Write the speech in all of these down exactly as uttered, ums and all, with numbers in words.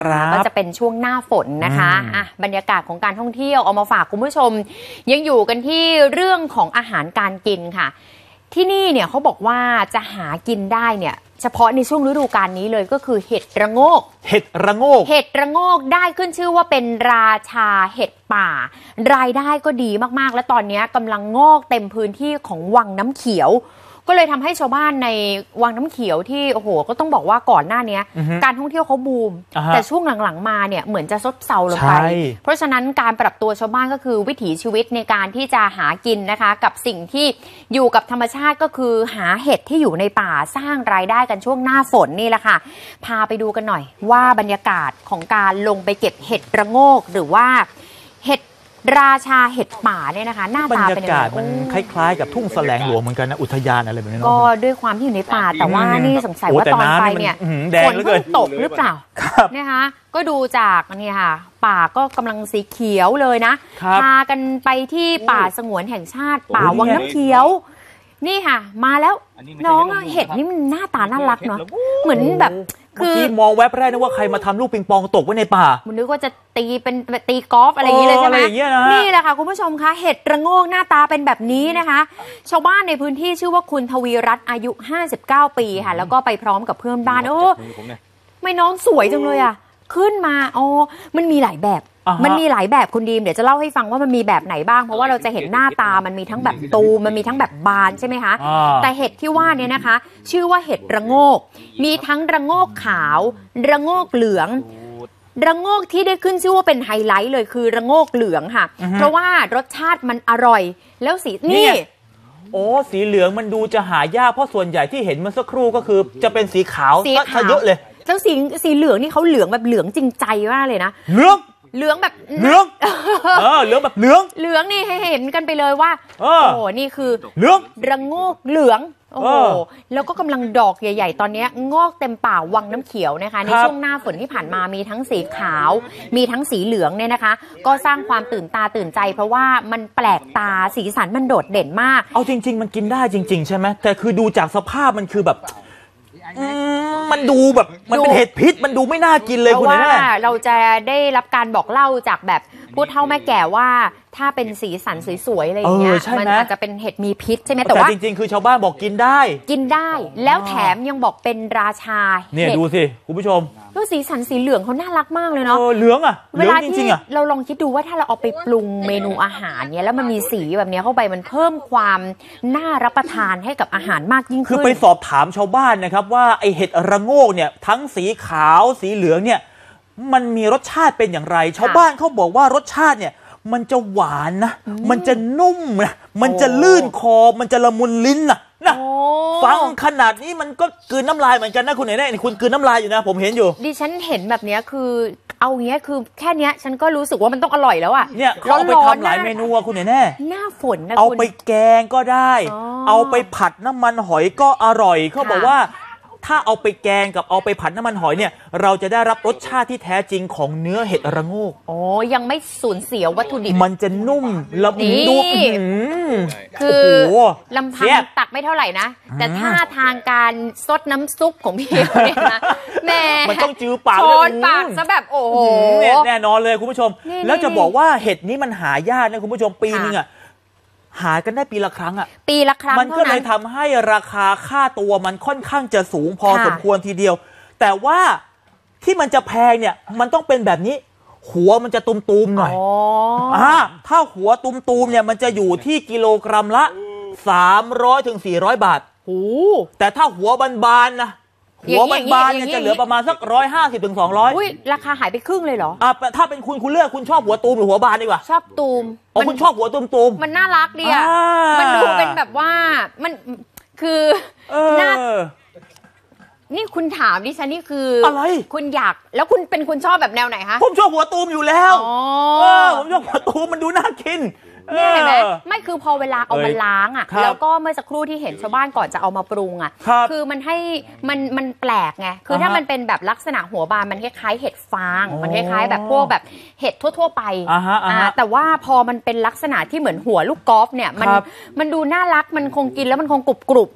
ก็จะเป็นช่วงหน้าฝนนะคะอ่ะบรรยากาศของการท่องเที่ยวเอามาฝากคุณผู้ชมยังอยู่กันที่เรื่องของอาหารการกินค่ะที่นี่เนี่ยเขาบอกว่าจะหากินได้เนี่ยเฉพาะในช่วงฤดูกาลนี้เลยก็คือเห็ดระโงกเห็ดระโงกเห็ดระโงกได้ขึ้นชื่อว่าเป็นราชาเห็ดป่ารายได้ก็ดีมากๆและตอนนี้กำลังงอกเต็มพื้นที่ของวังน้ำเขียวก็เลยทำให้ชาวบ้านในวังน้ำเขียวที่โอ้โหก็ต้องบอกว่าก่อนหน้านี้การท่องเที่ยวเขาบูมแต่ช่วงหลังๆมาเนี่ยเหมือนจะซบเซาลงไปเพราะฉะนั้นการปรับตัวชาวบ้านก็คือวิถีชีวิตในการที่จะหากินนะคะกับสิ่งที่อยู่กับธรรมชาติก็คือหาเห็ดที่อยู่ในป่าสร้างรายได้กันช่วงหน้าฝนนี่แหละค่ะพาไปดูกันหน่อยว่าบรรยากาศของการลงไปเก็บเห็ดระโงกหรือว่าเห็ดราชาเห็ดป่าเนี่ยนะคะหน้าตาเป็นยังไงบรรยากาศมันคล้ายๆกับทุ่งแสลงหลวงเหมือนกันนะอุทยานอะไรแบบนี้ก็ด้วยความที่อยู่ในป่าแต่ว่านี่สงสัยว่าตอนไปเนี่ยฝนเพิ่งตกหรือเปล่านะคะก็ดูจากนี่ค่ะป่าก็กำลังสีเขียวเลยนะพากันไปที่ป่าสงวนแห่งชาติป่าวังน้ำเขียวนี่ค่ะมาแล้วน้องเห็ดนี่มันหน้าตาน่ารักเนาะเหมือนแบบคือมองแวบแรกนึกว่าใครมาทำลูกปิงปองตกไว้ในป่ามันนึกว่าจะตีเป็นตีกอล์ฟอะไรอย่างนี้เลยใช่ไหมนี่แหละค่ะคุณผู้ชมคะเห็ดระโงกหน้าตาเป็นแบบนี้นะคะชาวบ้านในพื้นที่ชื่อว่าคุณทวีรัตน์อายุห้าสิบเก้าปีค่ะแล้วก็ไปพร้อมกับเพื่อนบ้านโอ้ไม่น้องสวยจังเลยอ่ะขึ้นมาอ๋อมันมีหลายแบบมันมีหลายแบบคุณดีมเดี๋ยวจะเล่าให้ฟังว่ามันมีแบบไหนบ้างเพราะว่าเราจะเห็นหน้าตามันมีทั้งแบบตูมันมีทั้งแบบบานใช่ไหมคะแต่เห็ดที่ว่านี้นะคะชื่อว่าเห็ดระโงกมีทั้งระโงกขาวระโงกเหลืองระโงกที่ได้ขึ้นชื่อว่าเป็นไฮไลท์เลยคือระโงกเหลืองค่ะเพราะว่ารสชาติมันอร่อยแล้วสีนี่โอ้สีเหลืองมันดูจะหายากเพราะส่วนใหญ่ที่เห็นเมื่อสักครู่ก็คือจะเป็นสีขาวก็เยอะเลยแล้วสีสีเหลืองนี่เขาเหลืองแบบเหลืองจริงใจมากเลยนะเหลืองเหลืองแบบเหลืองเออเหลืองแบบเหลืองเหลืองนี่ให้เห็นกันไปเลยว่าโอ้โหนี่คือเหลืองระโงกเหลืองโอ้โหแล้วก็กำลังดอกใหญ่ๆตอนนี้งอกเต็มป่าวังน้ำเขียวนะคะในช่วงหน้าฝนที่ผ่านมามีทั้งสีขาวมีทั้งสีเหลืองเนี่ยนะคะก็สร้างความตื่นตาตื่นใจเพราะว่ามันแปลกตาสีสันมันโดดเด่นมากเอาจริงๆมันกินได้จริงๆใช่ไหมแต่คือดูจากสภาพมันคือแบบมันดูแบบมันเป็นเห็ดพิษมันดูไม่น่ากินเลยคุณแม่เราจะได้รับการบอกเล่าจากแบบผู้เฒ่าแม่แก่ว่าถ้าเป็นสีสันสวยๆอะไรอย่างเงี้ยมันอาจจะเป็นเห็ดมีพิษใช่ไหมแต่ว่าจริงๆคือชาวบ้านบอกกินได้กินได้แล้วแถมยังบอกเป็นราชาเนี่ยดูสิคุณผู้ชมแล้วสีสันสีเหลืองเขาน่ารักมากเลยเนาะเหลืองอ่ะเวลาที่เราลองคิดดูว่าถ้าเราเอาไปปรุงเมนูอาหารเนี่ยแล้วมันมีสีแบบนี้เข้าไปมันเพิ่มความน่ารับประทานให้กับอาหารมากยิ่งขึ้นคือไปสอบถามชาวบ้านนะครับว่าไอเห็ดระโงกเนี่ยทั้งสีขาวสีเหลืองเนี่ยมันมีรสชาติเป็นอย่างไรชาวบ้านเขาบอกว่ารสชาติเนี่ยมันจะหวานนะมันจะนุ่มนะมันจะลื่นคอมันจะละมุนลิ้นนะนะฟังขนาดนี้มันก็กลืนน้ำลายเหมือนกันนะคุณเห็นไหมคุณกลืนน้ำลายอยู่นะผมเห็นอยู่ดิฉันเห็นแบบนี้คือเอาเงี้ยคือแค่เนี้ยฉันก็รู้สึกว่ามันต้องอร่อยแล้วอ่ะเนี่ยเขาเอาไปทำหลายเมนูคุณเห็นแน่หน้าฝนนะเอาไปแกงก็ได้เอาไปผัดน้ำมันหอยก็อร่อยเขาบอกว่าถ้าเอาไปแกงกับเอาไปผัดน้ำมันหอยเนี่ยเราจะได้รับรสชาติที่แท้จริงของเนื้อเห็ดระโงกโอ้ยังไม่สูญเสียวัตถุดิบมันจะนุ่มละมุนดูคือลำพังตักไม่เท่าไหร่นะแต่ท่าทางการซดน้ำซุปของพี่เนี่ยนะแม่มันต้องจื้อปากช้อนปากซะแบบโอ้โหแน่นอนเลยคุณผู้ชมแล้วจะบอกว่าเห็ดนี้มันหายากนะคุณผู้ชมปีนึงอ่ะหากันได้ปีละครั้งอ่ะปีละครั้งมันก็เลยทำให้ราคาค่าตัวมันค่อนข้างจะสูงพอสมควรทีเดียวแต่ว่าที่มันจะแพงเนี่ยมันต้องเป็นแบบนี้หัวมันจะตุ่มๆหน่อยอ่าถ้าหัวตุ่มๆเนี่ยมันจะอยู่ที่กิโลกรัมละสามร้อยถึงสี่ร้อยบาทโอ้แต่ถ้าหัวบานๆนะหัวบานๆเนี่ยจะเหลือประมาณสักร้อยห้าสิบถึงสองร้อยอุ้ยราคาหายไปครึ่งเลยเหรออ่าถ้าเป็นคุณคุณเลือกคุณชอบหัวตูมหรือหัวบานดีกว่าชอบตูมอ๋อคุณชอบหัวตูมตูมมันน่ารักดีอ่ะมันดูเป็นแบบว่ามันคือน่านี่คุณถามดิฉันนี่คืออะไรคุณอยากแล้วคุณเป็นคุณชอบแบบแนวไหนคะผมชอบหัวตูมอยู่แล้วอ๋อผมชอบหัวตูมมันดูน่ากินเนี่ยเห็นไหมไม่คือพอเวลาเอามาล้างอ่ะแล้วก็เมื่อสักครู่ที่เห็นชาวบ้านก่อนจะเอามาปรุงอ่ะคือมันให้มันมันแปลกไงคือถ้ามันเป็นแบบลักษณะหัวบานมันคล้ายๆเห็ดฟางมันคล้ายๆแบบพวกแบบเห็ดทั่วๆไปอ่าแต่ว่าพอมันเป็นลักษณะที่เหมือนหัวลูกกอล์ฟเนี่ยมันมันดูน่ารักมันคงกินแล้วมันคงกรุบๆอ่ะ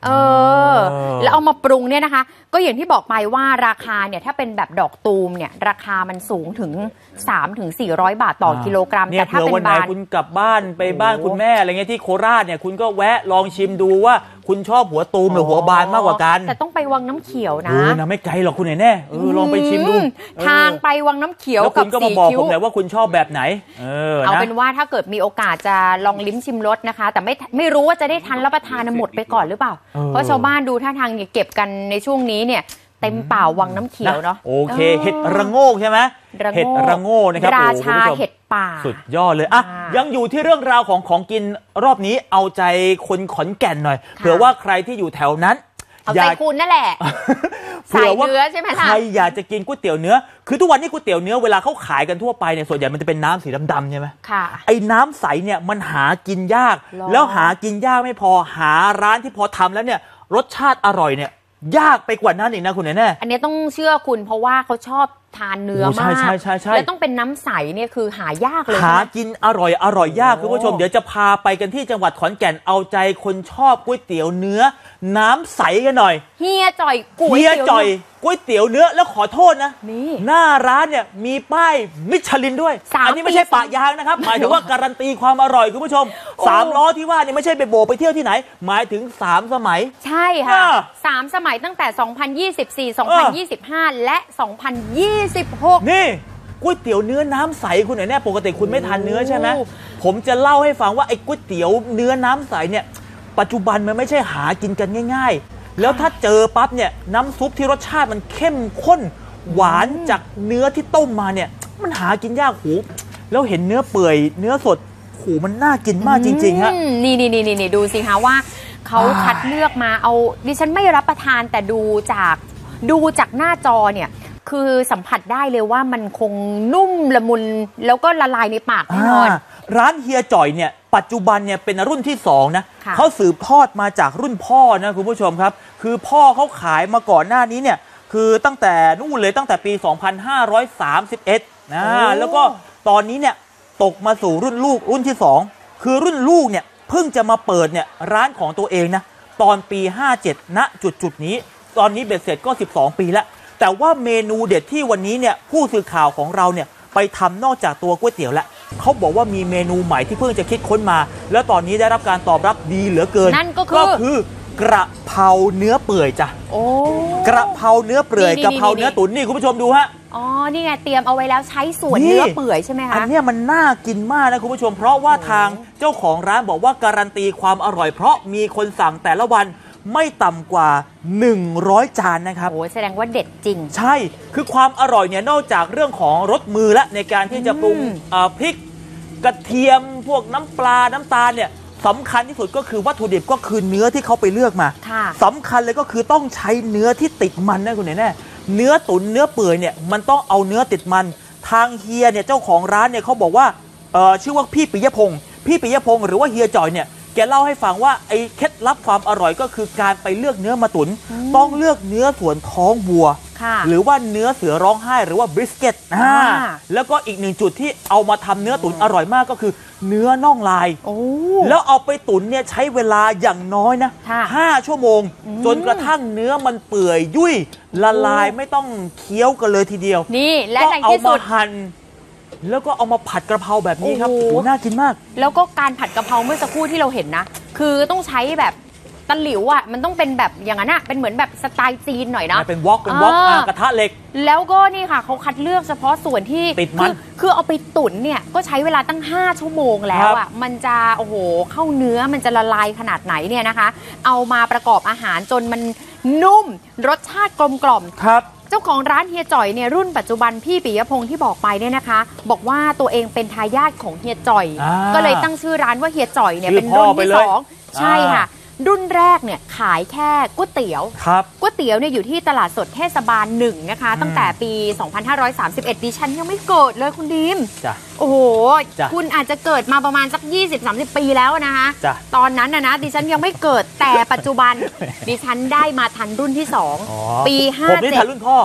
เออแล้วเอามาปรุงเนี่ยนะคะก็อย่างที่บอกไปว่าราคาเนี่ยถ้าเป็นแบบดอกตูมเนี่ยราคามันสูงถึง สามถึงสี่ร้อย บาทต่อกิโลกรัมแต่ถ้าเป็นบานคุณกลับบ้านไปบ้านคุณแม่อะไรเงี้ยที่โคราชเนี่ยคุณก็แวะลองชิมดูว่าคุณชอบหัวตูมหรือหัวบานมากกว่ากันแต่ต้องไปวังน้ำเขียวนะเออนะไม่ไกลหรอกคุณแน่เออลองไปชิมดูทางไปวังน้ำเขียวกับสีคิ้วผมเลยว่าคุณชอบแบบไหนเออเอาเป็นว่าถ้าเกิดมีโอกาสจะลองลิ้มชิมรสนะคะแต่ไม่ไม่รู้ว่าจะได้ทันรับประทานหมดไปก่อนหรือเปล่าเพราะชาวบ้านดูท่าทางเก็บกันในช่วงนี้เนี่ยเต็มเป่าวังน้ำเขียวเนาะโอเคเห็ดระโงกใช่ไหมเห็ดระโงกนะครับราชาเห็ดป่าสุดยอดเลยอ่ะยังอยู่ที่เรื่องราวของของกินรอบนี้เอาใจคนขอนแก่นหน่อยเผื่อว่าใครที่อยู่แถวนั้นเอาใจคุณนั่นแหละเผื่อว่าใครอยากจะกินก๋วยเตี๋ยวเนื้อคือทุกวันนี้ก๋วยเตี๋ยวเนื้อเวลาเขาขายกันทั่วไปเนี่ยส่วนใหญ่มันจะเป็นน้ำสีดำๆใช่ไหมค่ะไอ้น้ำใสเนี่ยมันหากินยากแล้วหากินยากไม่พอหาร้านที่พอทำแล้วเนี่ยรสชาติอร่อยเนี่ยยากไปกว่านั้นอีกนะคุณแน่อันนี้ต้องเชื่อคุณเพราะว่าเขาชอบทานเนื้อมากใช่ใช่ใช่แล้วต้องเป็นน้ำใสเนี่ยคือหายากเลยหากินอร่อยอร่อยยากคุณผู้ชมเดี๋ยวจะพาไปกันที่จังหวัดขอนแก่นเอาใจคนชอบก๋วยเตี๋ยวเนื้อน้ำใสกันหน่อยเฮียจ่อยก๋วยเฮียจ่อยก๋วยเตี๋ยวเนื้อแล้วขอโทษนะนี่หน้าร้านเนี่ยมีป้ายมิชลินด้วยอันนี้ไม่ใช่ปะยางนะครับหมายถึงว่าการันตีความอร่อยคุณผู้ชมสามล้อที่ว่านี่ไม่ใช่ไปโบกไปเที่ยวที่ไหนหมายถึงสามสมัยใช่ค่ะสามสมัยตั้งแต่สองพันยี่สิบสี่ สองพันยี่สิบห้าและสองพันยี่สิบหกนี่ก๋วยเตี๋ยวเนื้อน้ำใสคุณเนี่ยปกติคุณไม่ทานเนื้อใช่ไหมผมจะเล่าให้ฟังว่าไอ้ก๋วยเตี๋ยวเนื้อน้ำใสเนี่ยปัจจุบันมันไม่ใช่หากินกันง่ายๆแล้วถ้าเจอปั๊บเนี่ยน้ำซุปที่รสชาติมันเข้มข้นหวานจากเนื้อที่ต้มมาเนี่ยมันหากินยากหูแล้วเห็นเนื้อเปื่อยเนื้อสดหูมันน่ากินมากจริงๆฮะนี่นี่นี่นี่ดูสิคะว่าเขาคัดเลือกมาเอาดิฉันไม่รับประทานแต่ดูจากดูจากหน้าจอเนี่ยคือสัมผัสได้เลยว่ามันคงนุ่มละมุนแล้วก็ละลายในปากแน่นอนร้านเฮียจ่อยเนี่ยปัจจุบันเนี่ยเป็นรุ่นที่สองนะเขาสืบทอดมาจากรุ่นพ่อนะคุณผู้ชมครับคือพ่อเขาขายมาก่อนหน้านี้เนี่ยคือตั้งแต่นู่นเลยตั้งแต่ปี สองพันห้าร้อยสามสิบเอ็ด นะแล้วก็ตอนนี้เนี่ยตกมาสู่รุ่นลูกรุ่นที่สองคือรุ่นลูกเนี่ยเพิ่งจะมาเปิดเนี่ยร้านของตัวเองนะตอนปีห้าเจ็ดณจุดจุดนี้ตอนนี้เบ็ดเสร็จก็สิบสองปีแล้วแต่ว่าเมนูเด็ดที่วันนี้เนี่ยผู้สื่อข่าวของเราเนี่ยไปทำนอกจากตัวก๋วยเตี๋ยวแล้วเขาบอกว่ามีเมนูใหม่ที่เพิ่งจะคิดค้นมาแล้วตอนนี้ได้รับการตอบรับดีเหลือเกินนั่นก็คือก็คือกระเพราเนื้อเปื่อยจ้ะโอ้กระเพราเนื้อเปื่อยกระเพราเนื้อตุ๋นนี่คุณผู้ชมดูฮะอ๋อนี่ไงเตรียมเอาไว้แล้วใช้ส่วนเนื้อเปื่อยใช่ไหมคะอันนี้มันน่ากินมากนะคุณผู้ชมเพราะว่าทางเจ้าของร้านบอกว่าการันตีความอร่อยเพราะมีคนสั่งแต่ละวันไม่ต่ำกว่าหนึ่งร้อยจานนะครับโอ้แสดงว่าเด็ดจริงใช่คือความอร่อยเนี่ยนอกจากเรื่องของรสมือและในการที่จะปรุงพริกกระเทียมพวกน้ำปลาน้ำตาลเนี่ยสำคัญที่สุดก็คือวัตถุดิบก็คือเนื้อที่เขาไปเลือกมาสำคัญเลยก็คือต้องใช้เนื้อที่ติดมันนะคุณแน่เนื้อตุ๋นเนื้อเปื่อยเนี่ยมันต้องเอาเนื้อติดมันทางเฮียเนี่ยเจ้าของร้านเนี่ยเขาบอกว่าเอ่อชื่อว่าพี่ปิยพงศ์พี่ปิยพงศ์หรือว่าเฮียจ่อยเนี่ยแกเล่าให้ฟังว่าไอ้เคล็ดลับความอร่อยก็คือการไปเลือกเนื้อมาตุ๋นต้องเลือกเนื้อส่วนท้องวัวหรือว่าเนื้อเสือร้องไห้หรือว่าบริสเกตแล้วก็อีกหนึ่งจุดที่เอามาทำเนื้อตุ๋นอร่อยมากก็คือเนื้อน่องลายแล้วเอาไปตุ๋นเนี่ยใช้เวลาอย่างน้อยนะห้าชั่วโมงจนกระทั่งเนื้อมันเปื่อยยุ่ยละลายไม่ต้องเคี้ยวกันเลยทีเดียวนี่และในที่สุดหั่นแล้วก็เอามาผัดกระเพราแบบนี้ครับโอ้โหน่ากินมากแล้วก็การผัดกระเพราเมื่อสักครู่ที่เราเห็นนะคือต้องใช้แบบตะหลิวอ่ะมันต้องเป็นแบบอย่างนั้นอ่ะเป็นเหมือนแบบสไตล์จีนหน่อยนะเป็นวอกเป็นวอกกระทะเหล็กแล้วก็นี่ค่ะเขาคัดเลือกเฉพาะส่วนที่ติดมันคือเอาไปตุ๋นเนี่ยก็ใช้เวลาตั้งห้าชั่วโมงแล้วอ่ะมันจะโอ้โหเข้าเนื้อมันจะละลายขนาดไหนเนี่ยนะคะเอามาประกอบอาหารจนมันนุ่มรสชาติกลมกล่อมครับเจ้าของร้านเฮียจ่อยเนี่ยรุ่นปัจจุบันพี่ปิยพงศ์ที่บอกไปเนี่ยนะคะบอกว่าตัวเองเป็นทายาทของเฮียจ่อยก็เลยตั้งชื่อร้านว่าเฮียจ่อยเนี่ยเป็นรุ่นที่สองใช่ค่ะรุ่นแรกเนี่ยขายแค่ก๋วยเตี๋ยวก๋วยเตี๋ยวเนี่ยอยู่ที่ตลาดสดเทศบาลหนึ่งนะคะตั้งแต่ปี สองพันห้าร้อยสามสิบเอ็ด ดิฉันยังไม่เกิดเลยคุณดีมโอ้โหคุณอาจจะเกิดมาประมาณสัก ยี่สิบถึงสามสิบ ปีแล้วนะคะตอนนั้นนะนะดิฉันยังไม่เกิดแต่ปัจจุบันดิฉันได้มาทันรุ่นที่สองปีห้าเจ็ดผมได้ทันรุ่นพ่อ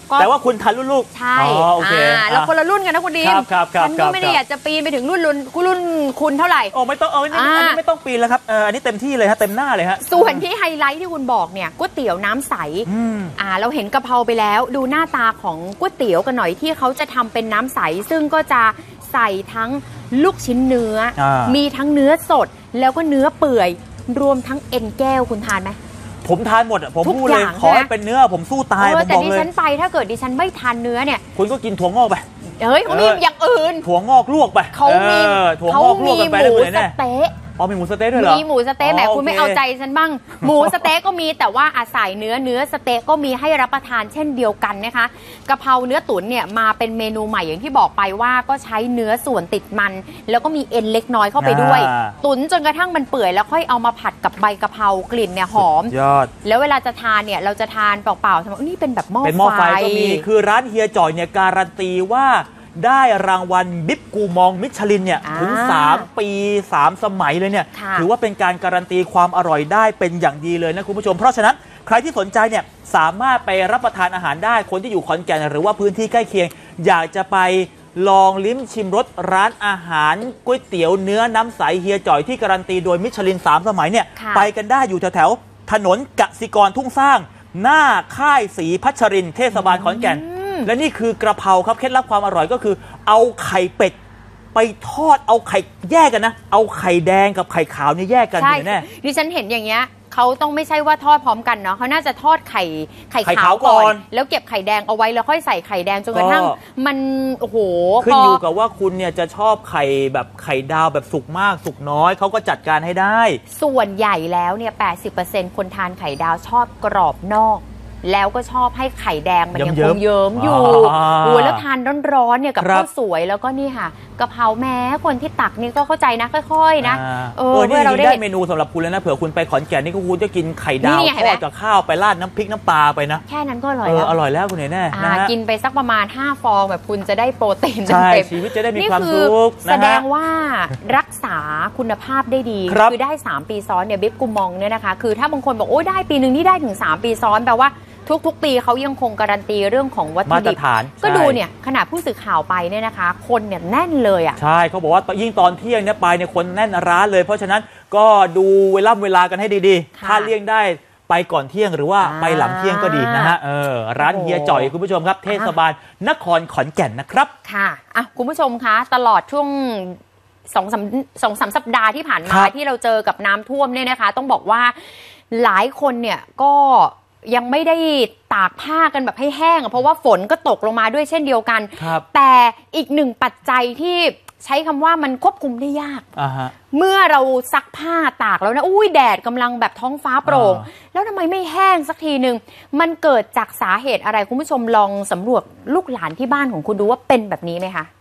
แต่ว่าคุณทันรุ่นลูกใช่โอเคเราคนละรุ่นกันนะคุณดีมฉันก็ไม่ได้อยากจะปีนไปถึงรุ่นรุ่นรุ่นคุณเท่าไหร่โอ้ไม่ต้องเอออันนี้ไม่ต้องปีนแล้วครับอันนี้เต็มที่เลยฮะเต็มหน้าเลยฮะส่วนที่ไฮไลท์ที่คุณบอกเนี่ยก๋วยเตี๋ยวน้ำใสอ่าเราเห็นกะเพราไปแล้วดูหน้าตาของก๋วยเตี๋ยวกันหน่อยที่เขาจะทำเป็นน้ำใสซึ่งก็จะใส่ทั้งลูกชิ้นเนื้อมีทั้งเนื้อสดแล้วก็เนื้อเปื่อยรวมทั้งเอ็นแก้วคุณทานไหมผมทานหมดอ่ะผมพูดเลยขอให้เป็นเนื้อผมสู้ตายผมบอกเลยแต่ดิฉันไปถ้าเกิดดิฉันไม่ทานเนื้อเนี่ยคุณก็กินถั่วงอกไปเฮ้ยเขามีอย่างอื่นถั่วงอกลวกไปเขามีถั่วงอกลวกกันไปได้เลยแน่สเต๊ะอ๋อมีหมูสเต๊ะด้วยเหรอมีหมูสเต๊ะแหมคุณไม่เอาใจฉันบ้างหมูสเต๊ะก็มีแต่ว่าอาศัยเนื้อเนื้อสเต๊ะก็มีให้รับประทานเช่นเดียวกันนะคะกะเพราเนื้อตุ๋นเนี่ยมาเป็นเมนูใหม่อย่างที่บอกไปว่าก็ใช้เนื้อส่วนติดมันแล้วก็มีเอ็นเล็กน้อยเข้าไปด้วยตุ๋นจนกระทั่งมันเปื่อยแล้วค่อยเอามาผัดกับใบกะเพรากลิ่นเนี่ยหอมยอดแล้วเวลาจะทานเนี่ยเราจะทานเปล่าๆทำไมนี่เป็นแบบหม้อไฟเป็นหม้อไฟก็มีคือร้านเฮียจ่อยเนี่ยการันตีว่าได้รางวัลบิ๊บกูมองมิชลินเนี่ยถึงสามปีสามสมัยเลยเนี่ยถือว่าเป็นการการันตีความอร่อยได้เป็นอย่างดีเลยนะคุณผู้ชมเพราะฉะนั้นใครที่สนใจเนี่ยสามารถไปรับประทานอาหารได้คนที่อยู่ขอนแก่นหรือว่าพื้นที่ใกล้เคียงอยากจะไปลองลิ้มชิมรสร้านอาหารก๋วยเตี๋ยวเนื้อน้ำใสเฮียจ่อยที่การันตีโดยมิชลินสามสมัยเนี่ยไปกันได้อยู่แถวๆถนนกสิกรทุ่งสร้างหน้าค่ายศรีพัชรินทร์เทศบาลขอนแก่นและนี่คือกระเพราครับเคล็ดลับความอร่อยก็คือเอาไข่เป็ดไปทอดเอาไข่แยกกันนะเอาไข่แดงกับไข่ขาวนี่แยกกันแน่ดิฉันเห็นอย่างเงี้ยเขาต้องไม่ใช่ว่าทอดพร้อมกันเนาะเขาน่าจะทอดไข่ไข่ขาวก่อนแล้วเก็บไข่แดงเอาไว้แล้วค่อยใส่ไข่แดงจนกระทั่งมันโอ้โหขึ้นอยู่กับว่าคุณเนี่ยจะชอบไข่แบบไข่ดาวแบบสุกมากสุกน้อยเขาก็จัดการให้ได้ส่วนใหญ่แล้วเนี่ย แปดสิบเปอร์เซ็นต์ คนทานไข่ดาวชอบกรอบนอกแล้วก็ชอบให้ไข่แดงมันยังคงเยิ้มอยู่โอ้แล้วทานร้อนๆเนี่ยกับข้าวสวยแล้วก็นี่ค่ะกะเพราแม้คนที่ตักนี่ก็เข้าใจนะค่อยๆนะเออนี่เราได้เมนูสำหรับคุณแล้วนะเผื่อคุณไปขอนแก่นนี่ก็คุณจะกินไข่ดาวทอดกับข้าวไปราดน้ำพริกน้ำปลาไปนะแค่นั้นก็อร่อยแล้วอร่อยแล้วคุณแน่นะกินไปสักประมาณห้าฟองแบบคุณจะได้โปรตีนใช่ชีวิตจะได้มีความสุขแสดงว่ารักษาคุณภาพได้ดีคือได้สามปีซ้อนเนี่ยบิ๊กกูมองเนี่ยนะคะคือถ้าบางคนบอกโอ้ได้ปีนึงนี่ได้ถึงสามปีซ้อนแปลว่าทุกๆปีเขายังคงการันตีเรื่องของวัตถุดิบก็ดูเนี่ยขนาดผู้สื่อข่าวไปเนี่ยนะคะคนเนี่ยแน่นเลยอ่ะใช่เขาบอกว่ายิ่งตอนเที่ยงเนี่ยไปเนี่ยคนแน่นร้านเลยเพราะฉะนั้นก็ดูเวลาเวลากันให้ดีๆถ้าเลี่ยงได้ไปก่อนเที่ยงหรือว่าไปหลังเที่ยงก็ดีนะฮะเออร้านเฮียจ่อยคุณผู้ชมครับเทศบาลนครขอนแก่นนะครับค่ะอ่ะคุณผู้ชมคะตลอดช่วงสองสามสองสามสัปดาห์ที่ผ่านมาที่เราเจอกับน้ำท่วมเนี่ยนะคะต้องบอกว่าหลายคนเนี่ยก็ยังไม่ได้ตากผ้ากันแบบให้แห้งเพราะว่าฝนก็ตกลงมาด้วยเช่นเดียวกันแต่อีกหนึ่งปัจจัยที่ใช้คำว่ามันควบคุมได้ยาก uh-huh. เมื่อเราซักผ้าตากแล้วนะอุ้ยแดดกำลังแบบท้องฟ้าโปร่ง uh-huh. แล้วทำไมไม่แห้งสักทีหนึ่งมันเกิดจากสาเหตุอะไรคุณผู้ชมลองสำรวจลูกหลานที่บ้านของคุณดูว่าเป็นแบบนี้ไหมคะ